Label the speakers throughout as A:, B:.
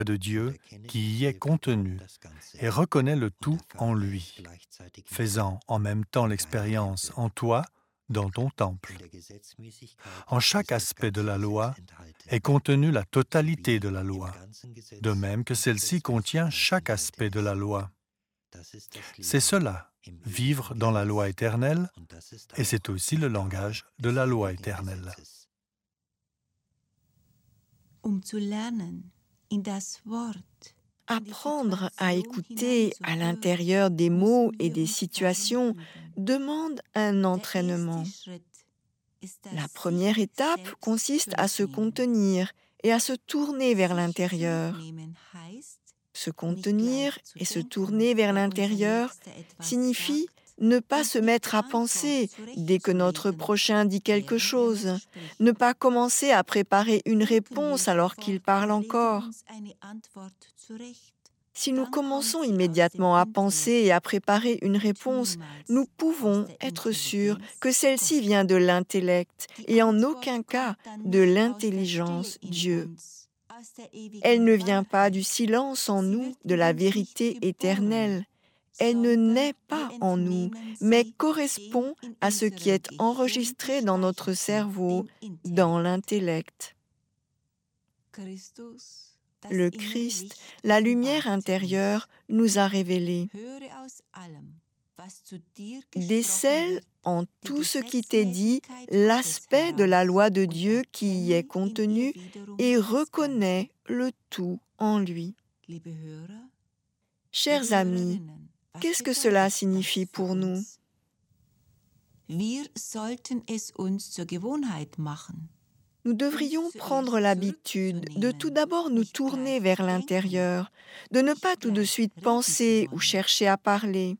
A: de Dieu qui y est contenu et reconnais le tout en lui, faisant en même temps l'expérience en toi, dans ton temple. En chaque aspect de la loi est contenue la totalité de la loi, de même que celle-ci contient chaque aspect de la loi. C'est cela, vivre dans la loi éternelle, et c'est aussi le langage de la loi éternelle.
B: Zu lernen, in das Wort.
C: Apprendre à écouter à l'intérieur des mots et des situations demande un entraînement. La première étape consiste à se contenir et à se tourner vers l'intérieur. Se contenir et se tourner vers l'intérieur signifie ne pas se mettre à penser dès que notre prochain dit quelque chose, ne pas commencer à préparer une réponse alors qu'il parle encore. Si nous commençons immédiatement à penser et à préparer une réponse, nous pouvons être sûrs que celle-ci vient de l'intellect et en aucun cas de l'intelligence Dieu. Elle ne vient pas du silence en nous, de la vérité éternelle. Elle ne naît pas en nous, mais correspond à ce qui est enregistré dans notre cerveau, dans l'intellect. Le Christ, la lumière intérieure, nous a révélé. Décèle en tout ce qui t'est dit l'aspect de la loi de Dieu qui y est contenu et reconnais le tout en lui. Chers amis, qu'est-ce que cela signifie pour nous? Nous devrions prendre l'habitude de tout d'abord nous tourner vers l'intérieur, de ne pas tout de suite penser ou chercher à parler.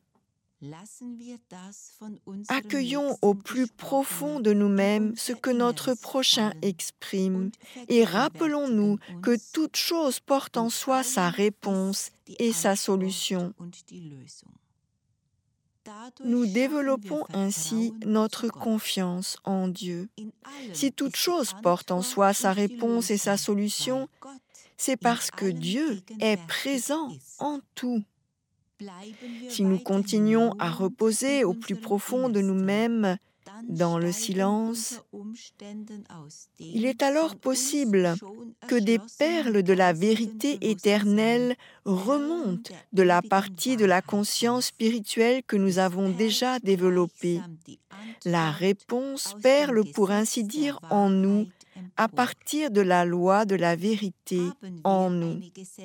C: Accueillons au plus profond de nous-mêmes ce que notre prochain exprime et rappelons-nous que toute chose porte en soi sa réponse et sa solution. Nous développons ainsi notre confiance en Dieu. Si toute chose porte en soi sa réponse et sa solution, c'est parce que Dieu est présent en tout. Si nous continuons à reposer au plus profond de nous-mêmes, dans le silence, il est alors possible que des perles de la vérité éternelle remontent de la partie de la conscience spirituelle que nous avons déjà développée. La réponse perle, pour ainsi dire, en nous, à partir de la loi de la vérité en nous.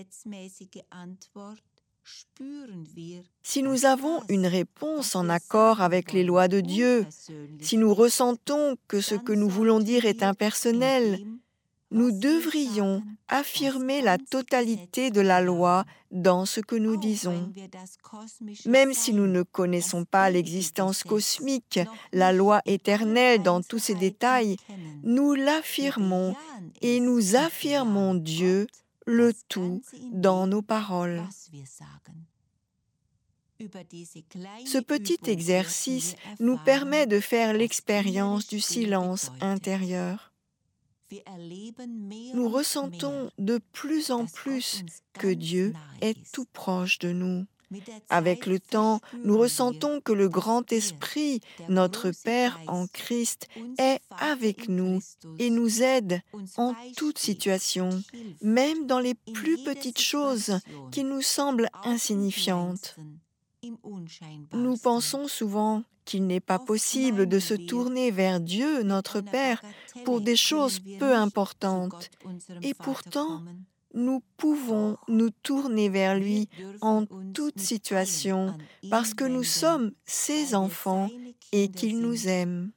C: Si nous avons une réponse en accord avec les lois de Dieu, si nous ressentons que ce que nous voulons dire est impersonnel, nous devrions affirmer la totalité de la loi dans ce que nous disons. Même si nous ne connaissons pas l'existence cosmique, la loi éternelle dans tous ses détails, nous l'affirmons et nous affirmons Dieu, le tout, dans nos paroles. Ce petit exercice nous permet de faire l'expérience du silence intérieur. Nous ressentons de plus en plus que Dieu est tout proche de nous. Avec le temps, nous ressentons que le grand Esprit, notre Père en Christ, est avec nous et nous aide en toute situation, même dans les plus petites choses qui nous semblent insignifiantes. Nous pensons souvent qu'il n'est pas possible de se tourner vers Dieu, notre Père, pour des choses peu importantes. Et pourtant, nous pouvons nous tourner vers lui en toute situation parce que nous sommes ses enfants et qu'il nous aime.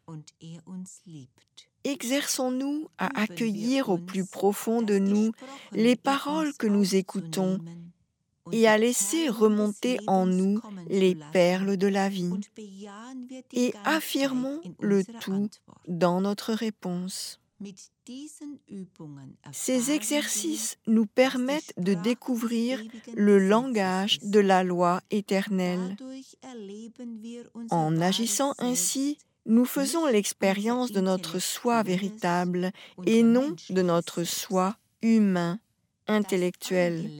C: Exerçons-nous à accueillir au plus profond de nous les paroles que nous écoutons et à laisser remonter en nous les perles de la vie. Et affirmons le tout dans notre réponse. Ces exercices nous permettent de découvrir le langage de la loi éternelle. En agissant ainsi, nous faisons l'expérience de notre soi véritable et non de notre soi humain, intellectuelle